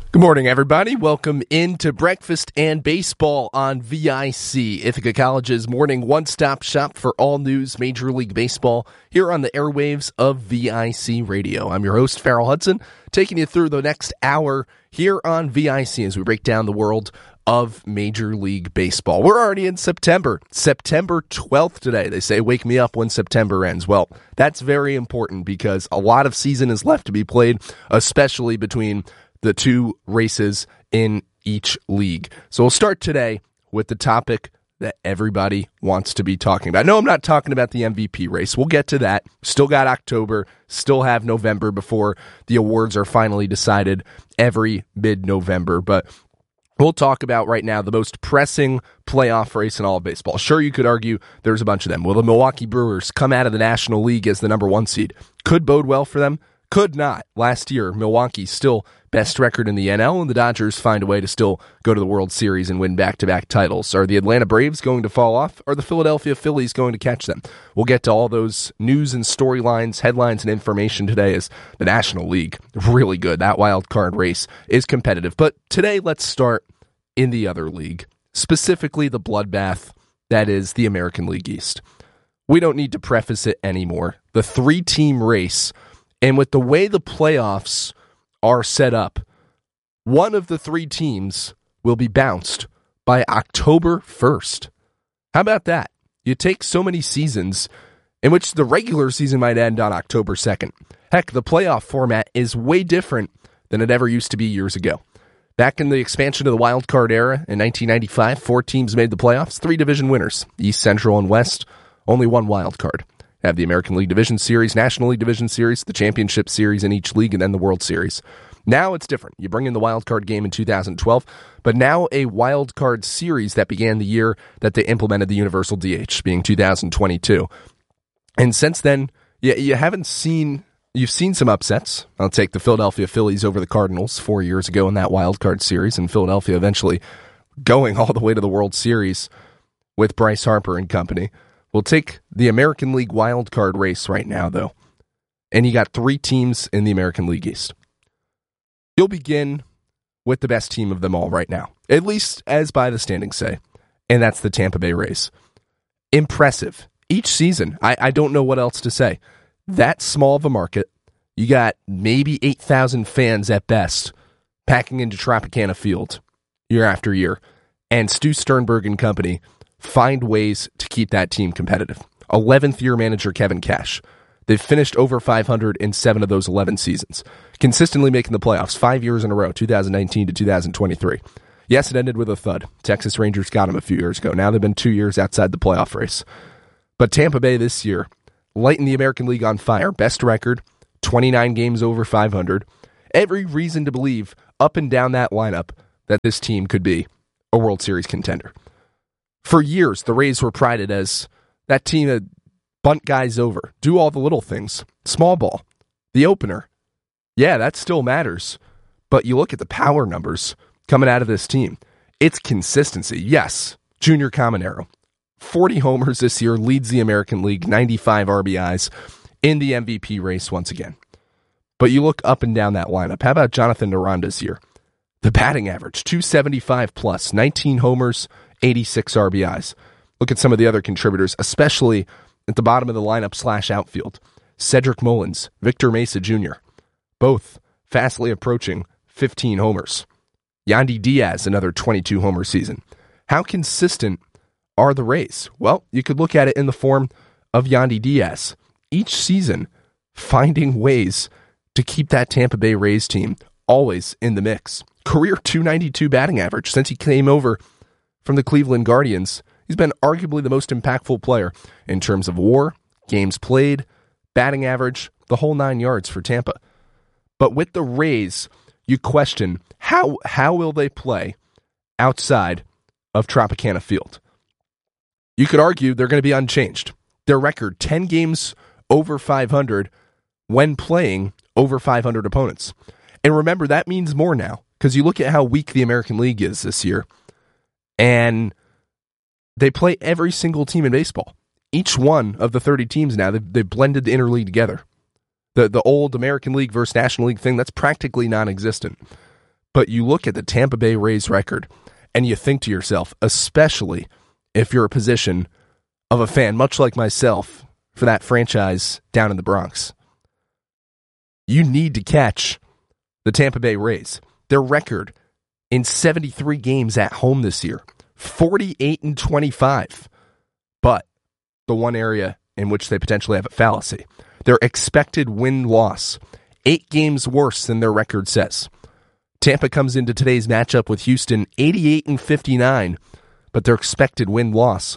Good morning, everybody. Welcome into Breakfast and Baseball on VIC, Ithaca College's morning one-stop shop for all news Major League Baseball here on the airwaves of VIC Radio. I'm your host, Farrell Hudson, taking you through the next hour here on VIC as we break down the world of Major League Baseball. We're already in September 12th today. They say, wake me up when September ends. Well, that's very important because a lot of season is left to be played, especially between the two races in each league. So we'll start today with the topic that everybody wants to be talking about. No, I'm not talking about the MVP race. We'll get to that. Still got October, still have November before the awards are finally decided every mid-November. But we'll talk about right now the most pressing playoff race in all of baseball. Sure, you could argue there's a bunch of them. Will the Milwaukee Brewers come out of the National League as the number one seed? Could bode well for them. Could not. Last year, Milwaukee still best record in the NL, and the Dodgers find a way to still go to the World Series and win back-to-back titles. Are the Atlanta Braves going to fall off? Are the Philadelphia Phillies going to catch them? We'll get to all those news and storylines, headlines, and information today as the National League, really good. That wild card race is competitive. But today, let's start in the other league, specifically the bloodbath that is the American League East. We don't need to preface it anymore. The three-team race, and with the way the playoffs are set up, one of the three teams will be bounced by October 1st. How about that? You take so many seasons in which the regular season might end on October 2nd. Heck, the playoff format is way different than it ever used to be years ago. Back in the expansion of the wild card era in 1995, 4 teams made the playoffs, 3 division winners, East, Central, and West, only 1 wild card. Have the American League Division Series, National League Division Series, the Championship Series in each league, and then the World Series. Now it's different. You bring in the wild card game in 2012, but now a wild card series that began the year that they implemented the Universal DH, being 2022. And since then, you've seen some upsets. I'll take the Philadelphia Phillies over the Cardinals 4 years ago in that wild card series, and Philadelphia eventually going all the way to the World Series with Bryce Harper and company. We'll take the American League wild card race right now, though, and you got 3 teams in the American League East. You'll begin with the best team of them all right now, at least as by the standings say, and that's the Tampa Bay Rays. Impressive. Each season, I don't know what else to say. That small of a market, you got maybe 8,000 fans at best packing into Tropicana Field year after year, and Stu Sternberg and company find ways to keep that team competitive. 11th year manager Kevin Cash. They've finished over 500 in 7 of those 11 seasons, consistently making the playoffs 5 years in a row, 2019 to 2023. Yes, it ended with a thud. Texas Rangers got them a few years ago. Now they've been 2 years outside the playoff race. But Tampa Bay this year, lighting the American League on fire. Best record, 29 games over 500. Every reason to believe up and down that lineup that this team could be a World Series contender. For years, the Rays were prided as that team that bunt guys over, do all the little things. Small ball, the opener. Yeah, that still matters. But you look at the power numbers coming out of this team. It's consistency. Yes, Junior Caminero, 40 homers this year, leads the American League, 95 RBIs in the MVP race once again. But you look up and down that lineup. How about Jonathan Duran this year? The batting average, 275 plus, 19 homers, 86 RBIs. Look at some of the other contributors, especially at the bottom of the lineup / outfield. Cedric Mullins, Victor Mesa Jr., both fastly approaching 15 homers. Yandy Diaz, another 22 homer season. How consistent are the Rays? Well, you could look at it in the form of Yandy Diaz. Each season, finding ways to keep that Tampa Bay Rays team always in the mix. Career .292 batting average since he came over from the Cleveland Guardians. He's been arguably the most impactful player in terms of WAR, games played, batting average, the whole 9 yards for Tampa. But with the Rays, you question how will they play outside of Tropicana Field? You could argue they're going to be unchanged. Their record, 10 games over 500 when playing over 500 opponents. And remember, that means more now, because you look at how weak the American League is this year, and they play every single team in baseball. Each one of the 30 teams now, they've blended the interleague together. The old American League versus National League thing, that's practically non-existent. But you look at the Tampa Bay Rays record and you think to yourself, especially if you're a position of a fan, much like myself, for that franchise down in the Bronx, you need to catch the Tampa Bay Rays. Their record in 73 games at home this year, 48-25. But the one area in which they potentially have a fallacy, their expected win-loss, 8 games worse than their record says. Tampa comes into today's matchup with Houston 88-59, but their expected win-loss,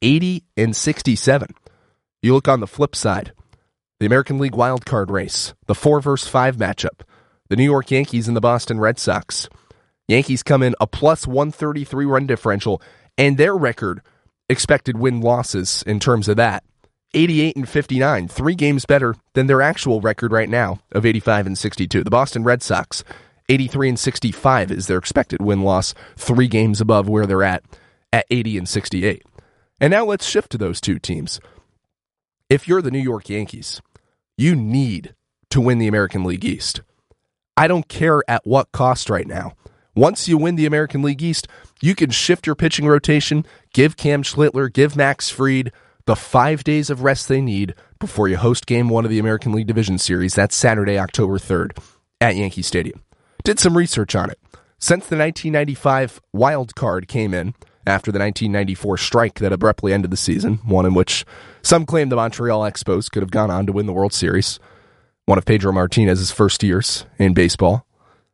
80-67. You look on the flip side, the American League wildcard race, the 4 versus 5 matchup, the New York Yankees and the Boston Red Sox. Yankees come in a plus 133 run differential, and their record, expected win-losses in terms of that, 88-59, 3 games better than their actual record right now of 85-62. The Boston Red Sox, 83-65 is their expected win-loss, 3 games above where they're at 80-68. And now let's shift to those two teams. If you're the New York Yankees, you need to win the American League East. I don't care at what cost right now. Once you win the American League East, you can shift your pitching rotation, give Cam Schlittler, give Max Fried the 5 days of rest they need before you host Game 1 of the American League Division Series. That's Saturday, October 3rd at Yankee Stadium. Did some research on it. Since the 1995 wild card came in after the 1994 strike that abruptly ended the season, one in which some claim the Montreal Expos could have gone on to win the World Series, one of Pedro Martinez's first years in baseball.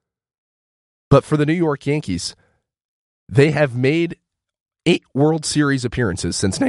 But for the New York Yankees, they have made 8 World Series appearances since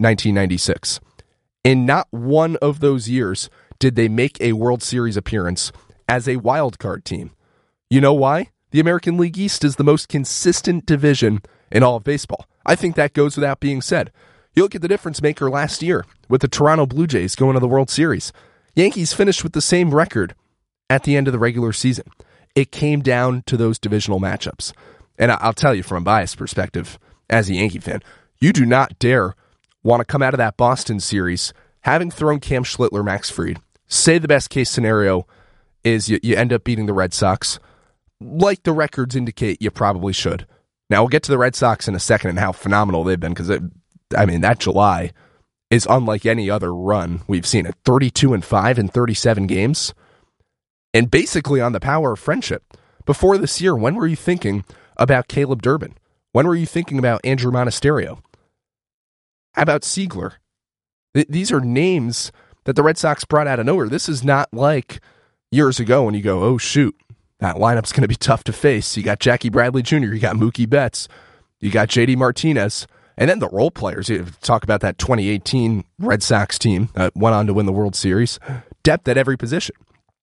1996. In not one of those years did they make a World Series appearance as a wild card team. You know why? The American League East is the most consistent division in all of baseball. I think that goes without being said. You look at the difference maker last year with the Toronto Blue Jays going to the World Series. Yankees finished with the same record at the end of the regular season. It came down to those divisional matchups. And I'll tell you from a biased perspective, as a Yankee fan, you do not dare want to come out of that Boston series having thrown Cam Schlittler, Max Fried. Say the best case scenario is you end up beating the Red Sox. Like the records indicate, you probably should. Now, we'll get to the Red Sox in a second and how phenomenal they've been, because, that July is unlike any other run we've seen. At 32-5 in 37 games, and basically on the power of friendship. Before this year, when were you thinking about Caleb Durbin? When were you thinking about Andrew Monasterio? How about Siegler? These are names that the Red Sox brought out of nowhere. This is not like years ago when you go, oh, shoot, that lineup's going to be tough to face. You got Jackie Bradley Jr., you got Mookie Betts, you got JD Martinez, and then the role players. You talk about that 2018 Red Sox team that went on to win the World Series. Depth at every position.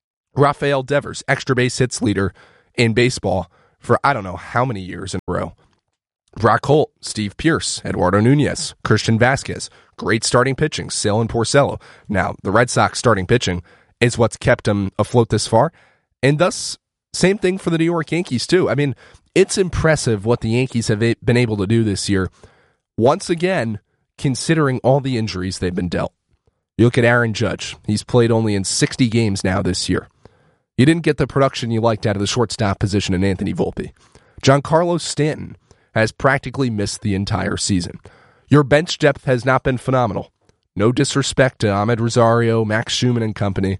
Rafael Devers, extra base hits leader in baseball for I don't know how many years in a row. Brock Holt, Steve Pearce, Eduardo Nunez, Christian Vasquez, great starting pitching, Sale and Porcello. Now, the Red Sox starting pitching is what's kept them afloat this far, and thus, same thing for the New York Yankees, too. It's impressive what the Yankees have been able to do this year, once again, considering all the injuries they've been dealt. You look at Aaron Judge. He's played only in 60 games now this year. You didn't get the production you liked out of the shortstop position in Anthony Volpe. Giancarlo Stanton has practically missed the entire season. Your bench depth has not been phenomenal. No disrespect to Ahmed Rosario, Max Schumann and company,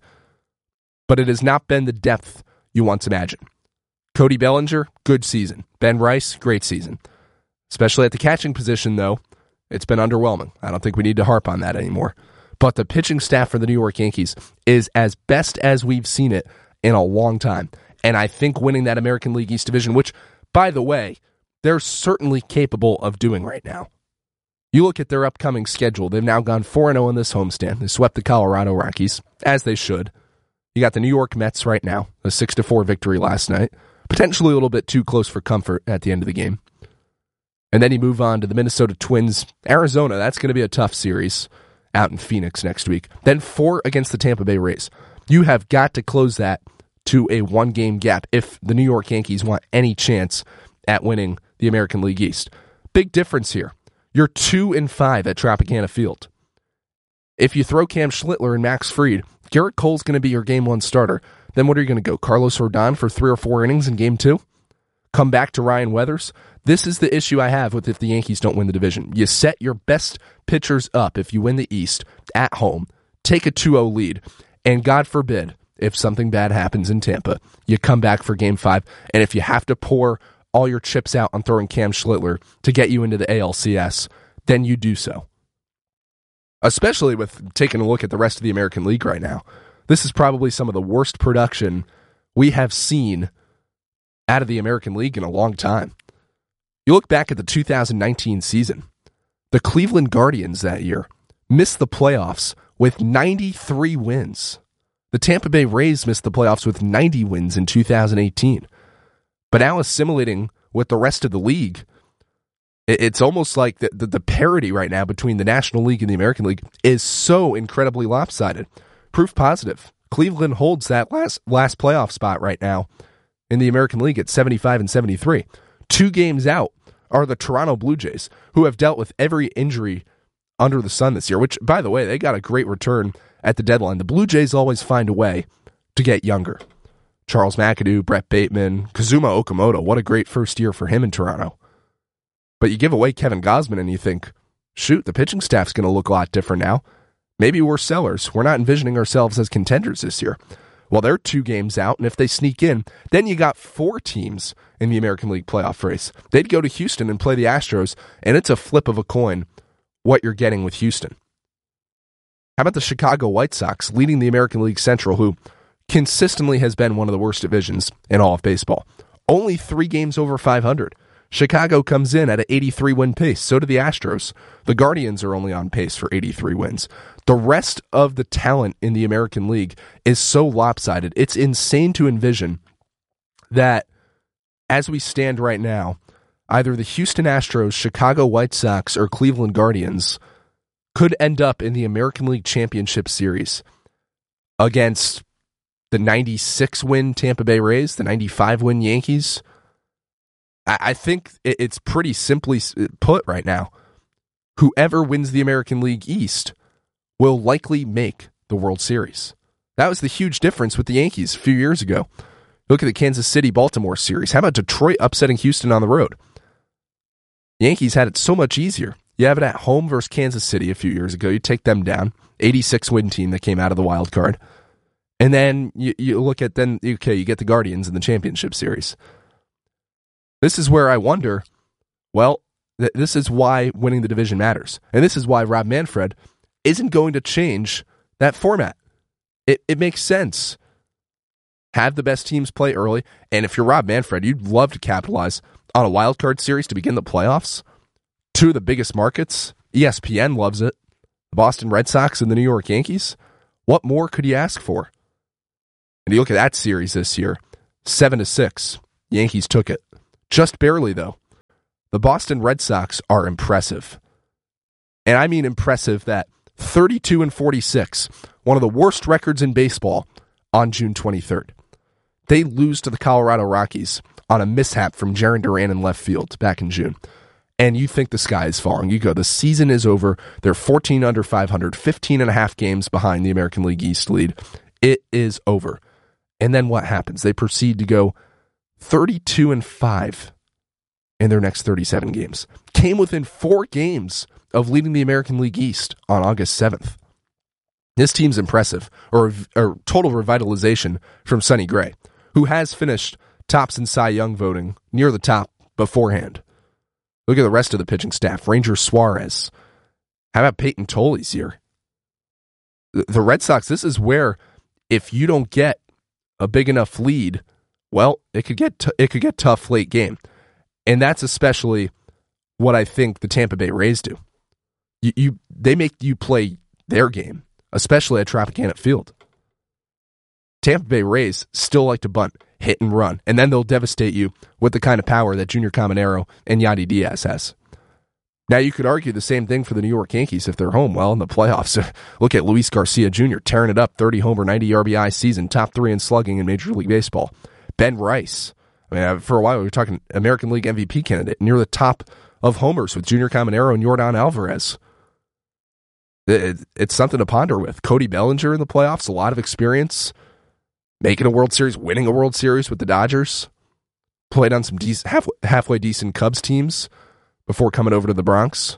but it has not been the depth you once imagined. Cody Bellinger, good season. Ben Rice, great season. Especially at the catching position, though, it's been underwhelming. I don't think we need to harp on that anymore. But the pitching staff for the New York Yankees is as best as we've seen it in a long time. And I think winning that American League East division, which, by the way, they're certainly capable of doing right now. You look at their upcoming schedule. They've now gone 4-0 in this homestand. They swept the Colorado Rockies, as they should. You got the New York Mets right now, a 6-4 victory last night. Potentially a little bit too close for comfort at the end of the game. And then you move on to the Minnesota Twins. Arizona, that's going to be a tough series out in Phoenix next week. Then 4 against the Tampa Bay Rays. You have got to close that to a 1-game gap if the New York Yankees want any chance at winning the American League East. Big difference here. You're 2-5 at Tropicana Field. If you throw Cam Schlittler and Max Fried, Garrett Cole's going to be your Game 1 starter. Then what are you going to go? Carlos Rodon for 3 or 4 innings in Game 2? come back to Ryan Weathers. This is the issue I have with if the Yankees don't win the division. You set your best pitchers up if you win the East at home, take a 2-0 lead, and God forbid, if something bad happens in Tampa, you come back for Game 5, and if you have to pour all your chips out on throwing Cam Schlittler to get you into the ALCS, then you do so. Especially with taking a look at the rest of the American League right now. This is probably some of the worst production we have seen out of the American League in a long time. You look back at the 2019 season, the Cleveland Guardians that year missed the playoffs with 93 wins. The Tampa Bay Rays missed the playoffs with 90 wins in 2018. But now assimilating with the rest of the league, it's almost like the parity right now between the National League and the American League is so incredibly lopsided. Proof positive. Cleveland holds that last playoff spot right now in the American League at 75 and 73. 2 games out are the Toronto Blue Jays, who have dealt with every injury under the sun this year, which, by the way, they got a great return at the deadline. The Blue Jays always find a way to get younger. Charles McAdoo, Brett Bateman, Kazuma Okamoto, what a great first year for him in Toronto. But you give away Kevin Gausman and you think, shoot, the pitching staff's going to look a lot different now. Maybe we're sellers. We're not envisioning ourselves as contenders this year. Well, they're 2 games out, and if they sneak in, then you got 4 teams in the American League playoff race. They'd go to Houston and play the Astros, and it's a flip of a coin what you're getting with Houston. How about the Chicago White Sox leading the American League Central, who consistently has been one of the worst divisions in all of baseball? Only 3 games over 500. Chicago comes in at an 83-win pace. So do the Astros. The Guardians are only on pace for 83 wins. The rest of the talent in the American League is so lopsided. It's insane to envision that as we stand right now, either the Houston Astros, Chicago White Sox, or Cleveland Guardians could end up in the American League Championship Series against the 96-win Tampa Bay Rays, the 95-win Yankees. I think it's pretty simply put right now. Whoever wins the American League East will likely make the World Series. That was the huge difference with the Yankees a few years ago. Look at the Kansas City-Baltimore series. How about Detroit upsetting Houston on the road? Yankees had it so much easier. You have it at home versus Kansas City a few years ago. You take them down. 86-win team that came out of the wild card. And then you look at you get the Guardians in the championship series. This is where I wonder, well, this is why winning the division matters. And this is why Rob Manfred isn't going to change that format. It makes sense. Have the best teams play early. And if you're Rob Manfred, you'd love to capitalize on a wild card series to begin the playoffs. 2 of the biggest markets. ESPN loves it. The Boston Red Sox and the New York Yankees. What more could you ask for? And you look at that series this year, 7-6. Yankees took it. Just barely, though. The Boston Red Sox are impressive. And I mean impressive that 32-46, one of the worst records in baseball, on June 23rd. They lose to the Colorado Rockies on a mishap from Jarren Duran in left field back in June. And you think the sky is falling. You go, the season is over. They're 14 under 500, 15 and a half games behind the American League East lead. It is over. And then what happens? They proceed to go 32-5 in their next 37 games. Came within 4 games of leading the American League East on August 7th. This team's impressive, or total revitalization from Sonny Gray, who has finished tops in Cy Young voting near the top beforehand. Look at the rest of the pitching staff. Ranger Suarez. How about Peyton Toley's year? The Red Sox, this is where if you don't get a big enough lead, well, it could get tough late game. And that's especially what I think the Tampa Bay Rays do. They make you play their game, especially at Tropicana Field. Tampa Bay Rays still like to bunt, hit and run, and then they'll devastate you with the kind of power that Junior Caminero and Yandy Diaz has. Now, you could argue the same thing for the New York Yankees if they're home. Well, in the playoffs, look at Luis Garcia Jr. tearing it up, 30 homer, 90 RBI season, top 3 in slugging in Major League Baseball. Ben Rice, I mean, for a while we were talking American League MVP candidate, near the top of homers with Junior Caminero and Yordan Alvarez. It's something to ponder with. Cody Bellinger in the playoffs, a lot of experience, making a World Series, winning a World Series with the Dodgers. played on some halfway decent Cubs teams before coming over to the Bronx.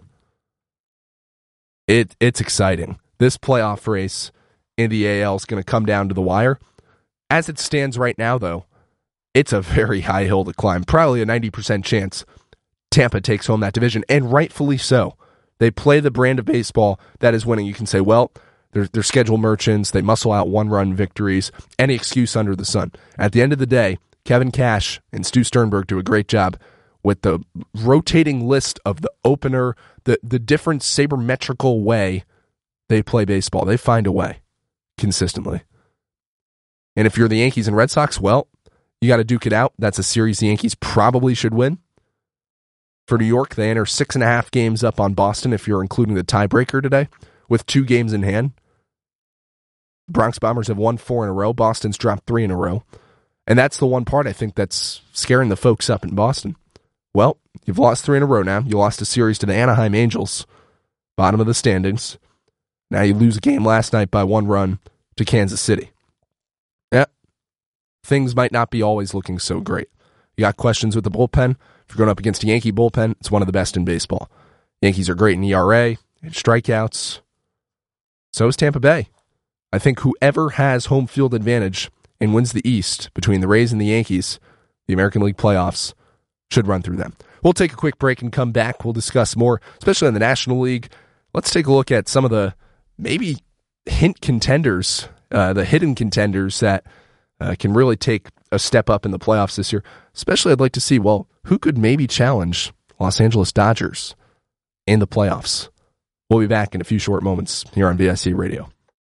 It's exciting. This playoff race in the AL is going to come down to the wire. As it stands right now, though, it's a very high hill to climb. Probably a 90% chance Tampa takes home that division, and rightfully so. They play the brand of baseball that is winning. You can say, well, they're schedule merchants. They muscle out one-run victories. Any excuse under the sun. At the end of the day, Kevin Cash and Stu Sternberg do a great job with the rotating list of the opener, the different sabermetrical way they play baseball. They find a way consistently. And if you're the Yankees and Red Sox, well, you got to duke it out. That's a series the Yankees probably should win. For New York, they enter 6.5 games up on Boston if you're including the tiebreaker today, with 2 games in hand. Bronx Bombers have won 4 in a row. Boston's dropped 3 in a row. And that's the one part I think that's scaring the folks up in Boston. Well, you've lost 3 in a row now. You lost a series to the Anaheim Angels, bottom of the standings. Now you lose a game last night by 1 run to Kansas City. Yeah, things might not be always looking so great. You got questions with the bullpen. If you're going up against a Yankee bullpen, it's one of the best in baseball. Yankees are great in ERA and strikeouts. So is Tampa Bay. I think whoever has home field advantage and wins the East between the Rays and the Yankees, the American League playoffs, should run through them. We'll take a quick break and come back. We'll discuss more, especially in the National League. Let's take a look at some of the maybe hidden contenders that can really take a step up in the playoffs this year. Especially, I'd like to see, well, who could maybe challenge Los Angeles Dodgers in the playoffs? We'll be back in a few short moments here on VIC Radio.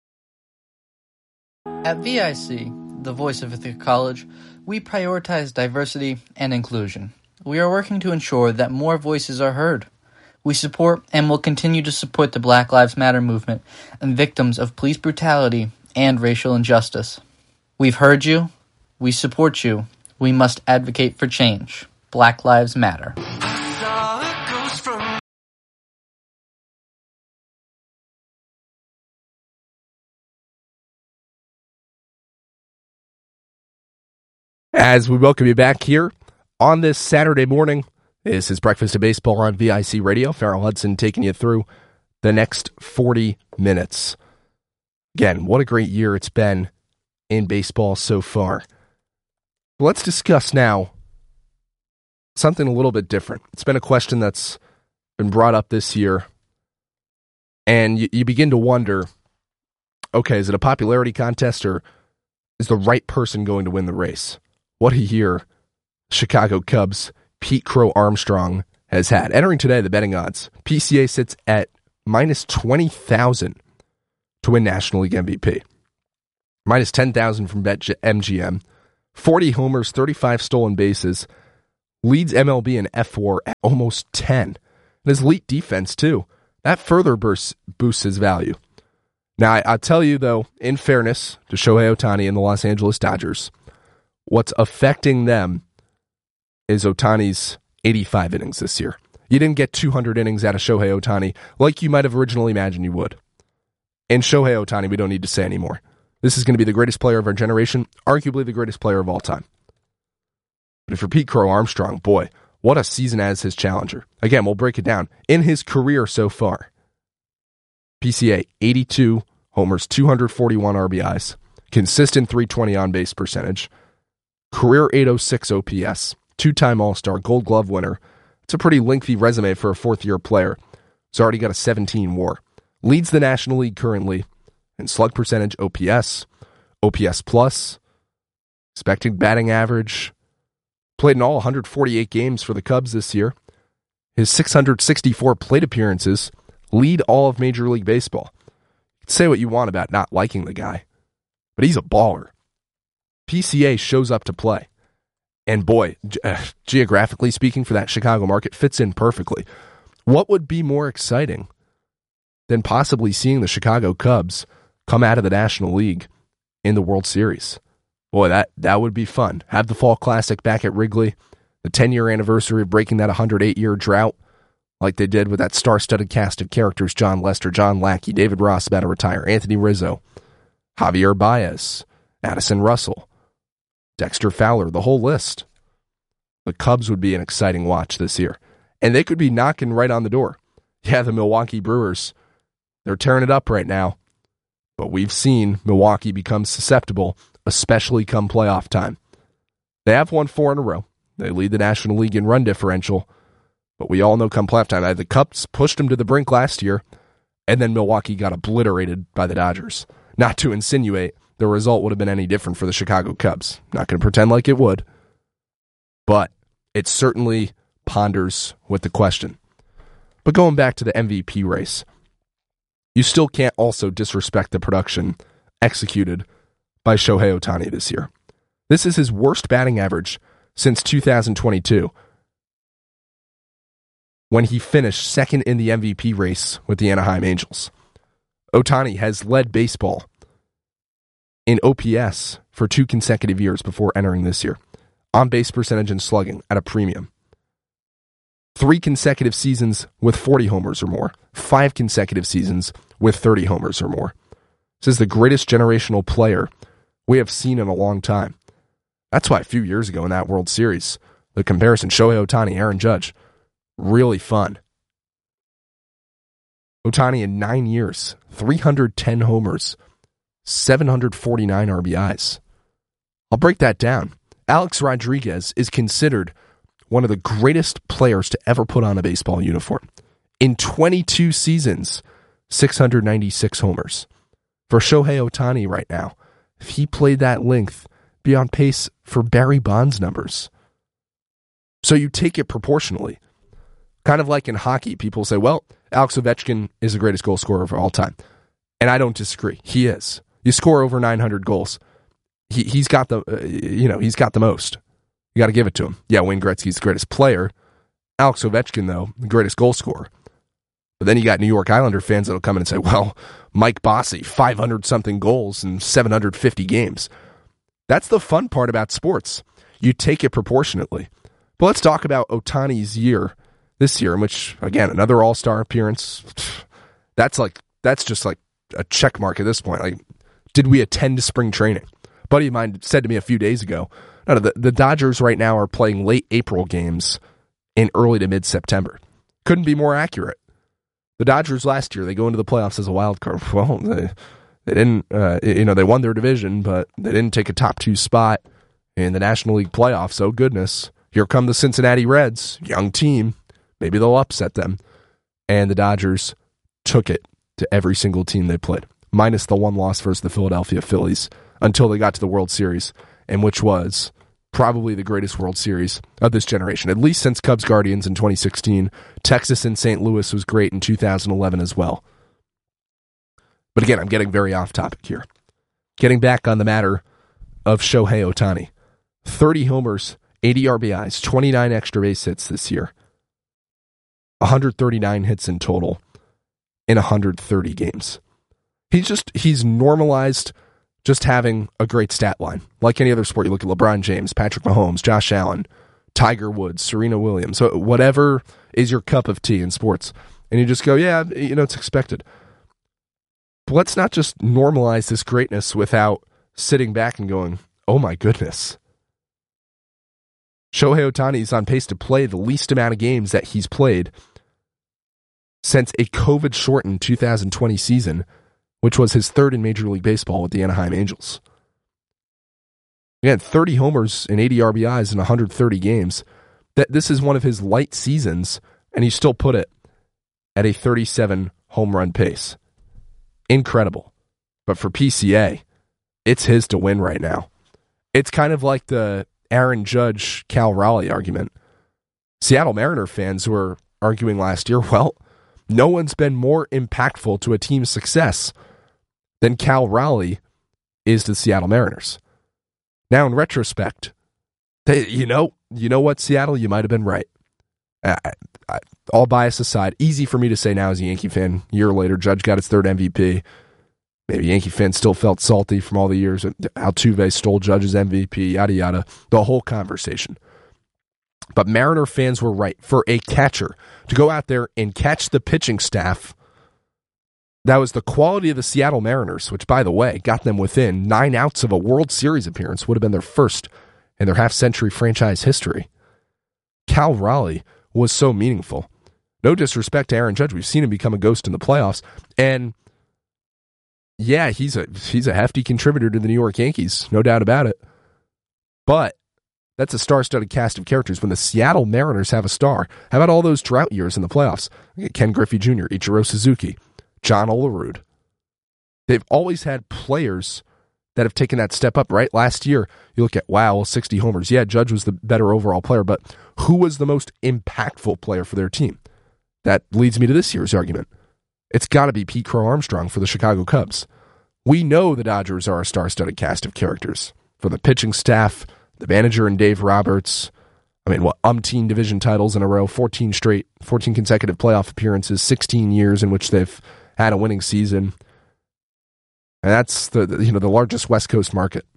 At VIC, the voice of Ithaca College, we prioritize diversity and inclusion. We are working to ensure that more voices are heard. We support and will continue to support the Black Lives Matter movement and victims of police brutality and racial injustice. We've heard you. We support you. We must advocate for change. Black Lives Matter. As we welcome you back here on this Saturday morning, this is Breakfast of Baseball on VIC Radio. Farrell Hudson taking you through the next 40 minutes. Again, what a great year it's been in baseball so far. Let's discuss now something a little bit different. It's been a question that's been brought up this year, and you begin to wonder, okay, is it a popularity contest, or is the right person going to win the race? What a year Chicago Cubs' Pete Crow Armstrong has had. Entering today, the betting odds, PCA sits at minus 20,000 to win National League MVP. Minus 10,000 from BetMGM. 40 homers, 35 stolen bases. Leads MLB in F4 at almost 10. And his elite defense, too. That further boosts his value. Now, I'll tell you, though, in fairness to Shohei Ohtani and the Los Angeles Dodgers, what's affecting them is Ohtani's 85 innings this year. You didn't get 200 innings out of Shohei Ohtani like you might have originally imagined you would. And Shohei Ohtani, we don't need to say anymore. This is going to be the greatest player of our generation, arguably the greatest player of all time. But if you're Pete Crow Armstrong, boy, what a season as his challenger. Again, we'll break it down. In his career so far, PCA, 82 homers, 241 RBIs, consistent 320 on-base percentage, career 806 OPS, 2-time All-Star, Gold Glove winner. It's a pretty lengthy resume for a fourth-year player. He's already got a 17 WAR. Leads the National League currently in slug percentage, OPS, OPS plus, expected batting average. Played in all 148 games for the Cubs this year. His 664 plate appearances lead all of Major League Baseball. You can say what you want about not liking the guy, but he's a baller. PCA shows up to play. And boy, geographically speaking for that Chicago market, fits in perfectly. What would be more exciting than possibly seeing the Chicago Cubs come out of the National League in the World Series? Boy, that would be fun. Have the Fall Classic back at Wrigley, the 10-year anniversary of breaking that 108-year drought, like they did with that star-studded cast of characters: John Lester, John Lackey, David Ross about to retire, Anthony Rizzo, Javier Baez, Addison Russell, Dexter Fowler, the whole list. the Cubs would be an exciting watch this year. And they could be knocking right on the door. Yeah, the Milwaukee Brewers, they're tearing it up right now. But we've seen Milwaukee become susceptible, especially come playoff time. They have won 4 in a row. They lead the National League in run differential. But we all know come playoff time, the Cubs pushed them to the brink last year, and then Milwaukee got obliterated by the Dodgers. Not to insinuate the result would have been any different for the Chicago Cubs. Not going to pretend like it would. But it certainly ponders with the question. But going back to the MVP race, you still can't also disrespect the production executed by Shohei Ohtani this year. This is his worst batting average since 2022, when he finished second in the MVP race with the Anaheim Angels. Ohtani has led baseball in OPS for 2 consecutive years before entering this year. On-base percentage and slugging at a premium. 3 consecutive seasons with 40 homers or more. 5 consecutive seasons with 30 homers or more. This is the greatest generational player we have seen in a long time. That's why a few years ago in that World Series, the comparison, Shohei Ohtani, Aaron Judge, really fun. Ohtani in 9 years, 310 homers, 749 RBIs. I'll break that down. Alex Rodriguez is considered one of the greatest players to ever put on a baseball uniform. In 22 seasons, 696 homers. For Shohei Ohtani right now, if he played that length, be on pace for Barry Bonds numbers. So you take it proportionally. Kind of like in hockey, people say, well, Alex Ovechkin is the greatest goal scorer of all time. And I don't disagree. He is. You score over 900 goals. He's got the he's got the most. You got to give it to him. Yeah, Wayne Gretzky's the greatest player. Alex Ovechkin, though, the greatest goal scorer. But then you got New York Islander fans that'll come in and say, well, Mike Bossy, 500-something goals in 750 games. That's the fun part about sports. You take it proportionately. But let's talk about Ohtani's year, this year, in which, again, another all-star appearance. That's just like a check mark at this point. Like, did we attend spring training? A buddy of mine said to me a few days ago, no, the Dodgers right now are playing late April games in early to mid-September. Couldn't be more accurate. The Dodgers last year, they go into the playoffs as a wild card. Well, they didn't, they won their division, but they didn't take a top 2 spot in the National League playoffs. Oh, goodness. Here come the Cincinnati Reds, young team. Maybe they'll upset them. And the Dodgers took it to every single team they played, minus the 1 loss versus the Philadelphia Phillies, until they got to the World Series, and which was probably the greatest World Series of this generation, at least since Cubs Guardians in 2016. Texas and St. Louis was great in 2011 as well. But again, I'm getting very off topic here. Getting back on the matter of Shohei Ohtani. 30 homers, 80 RBIs, 29 extra base hits this year. 139 hits in total in 130 games. He's normalized just having a great stat line. Like any other sport, you look at LeBron James, Patrick Mahomes, Josh Allen, Tiger Woods, Serena Williams, so whatever is your cup of tea in sports. And you just go, yeah, it's expected. But let's not just normalize this greatness without sitting back and going, oh my goodness. Shohei Ohtani is on pace to play the least amount of games that he's played since a COVID-shortened 2020 season, which was his 3rd in Major League Baseball with the Anaheim Angels. Again, 30 homers and 80 RBIs in 130 games. This is one of his light seasons, and he still put it at a 37 home run pace. Incredible. But for PCA, it's his to win right now. It's kind of like the Aaron Judge, Cal Raleigh argument. Seattle Mariner fans were arguing last year, well, no one's been more impactful to a team's success than Cal Raleigh is to the Seattle Mariners. Now, in retrospect, you know what, Seattle, you might have been right. All bias aside, easy for me to say now as a Yankee fan. A year later, Judge got his 3rd MVP. Maybe Yankee fans still felt salty from all the years that Altuve stole Judge's MVP, yada, yada. The whole conversation. But Mariner fans were right. For a catcher to go out there and catch the pitching staff, that was the quality of the Seattle Mariners, which, by the way, got them within 9 outs of a World Series appearance, would have been their first in their half-century franchise history. Cal Raleigh was so meaningful. No disrespect to Aaron Judge. We've seen him become a ghost in the playoffs. And yeah, he's a hefty contributor to the New York Yankees, no doubt about it. But that's a star-studded cast of characters. When the Seattle Mariners have a star, how about all those drought years in the playoffs? Ken Griffey Jr., Ichiro Suzuki, John Olerud. They've always had players that have taken that step up, right? Last year, you look at, 60 homers. Yeah, Judge was the better overall player, but who was the most impactful player for their team? That leads me to this year's argument. It's got to be Pete Crow Armstrong for the Chicago Cubs. We know the Dodgers are a star-studded cast of characters. From the pitching staff, the manager and Dave Roberts, umpteen division titles in a row, 14 consecutive playoff appearances, 16 years in which they've had a winning season. And that's the largest West Coast market.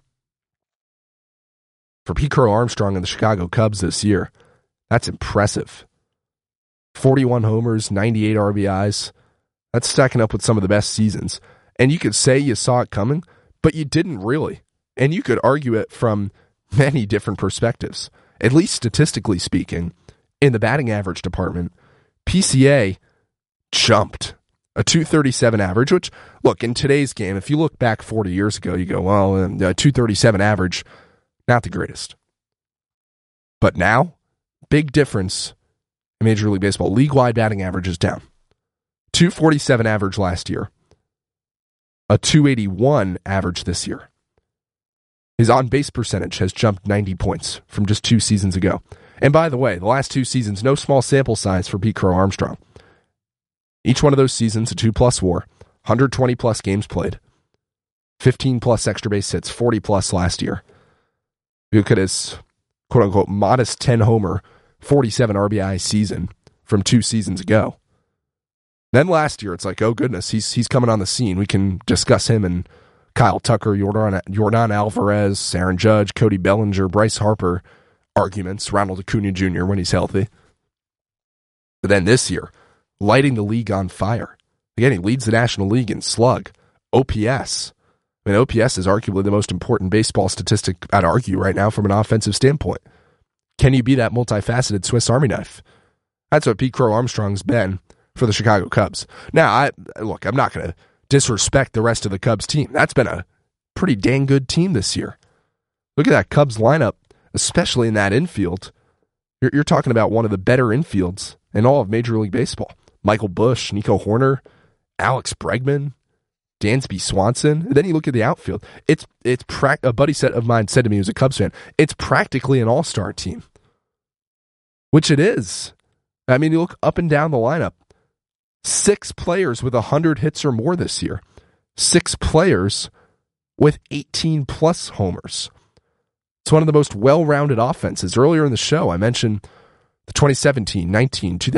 For Pete Crow Armstrong and the Chicago Cubs this year, that's impressive. 41 homers, 98 RBIs. That's stacking up with some of the best seasons. And you could say you saw it coming, but you didn't really. And you could argue it from many different perspectives. At least statistically speaking, in the batting average department, PCA jumped. A 237 average, which, look, in today's game, if you look back 40 years ago, you go, 237 average, not the greatest. But now, big difference in Major League Baseball. League-wide batting average is down. 247 average last year. A 281 average this year. His on-base percentage has jumped 90 points from just 2 seasons ago. And by the way, the last 2 seasons, no small sample size for Pete Crow Armstrong. Each one of those seasons, a 2+ WAR, 120+ games played, 15+ extra base hits, 40+ last year. You look at his quote-unquote modest 10-homer, 47 RBI season from 2 seasons ago. Then last year, it's like, oh goodness, he's coming on the scene. We can discuss him and Kyle Tucker, Yordan Alvarez, Aaron Judge, Cody Bellinger, Bryce Harper arguments, Ronald Acuna Jr. when he's healthy. But then this year, lighting the league on fire. Again, he leads the National League in slug. OPS. OPS is arguably the most important baseball statistic, I'd argue, right now from an offensive standpoint. Can you be that multifaceted Swiss Army knife? That's what Pete Crow Armstrong's been for the Chicago Cubs. Now, I'm not going to disrespect the rest of the Cubs team. That's been a pretty dang good team this year. Look at that Cubs lineup, especially in that infield. You're talking about one of the better infields in all of Major League Baseball. Michael Busch, Nico Horner, Alex Bregman, Dansby Swanson. And then you look at the outfield. A buddy of mine said to me, who's a Cubs fan, it's practically an all-star team. Which it is. You look up and down the lineup. 6 players with 100 hits or more this year. 6 players with 18+ homers. It's one of the most well-rounded offenses. Earlier in the show, I mentioned the 2017, 19,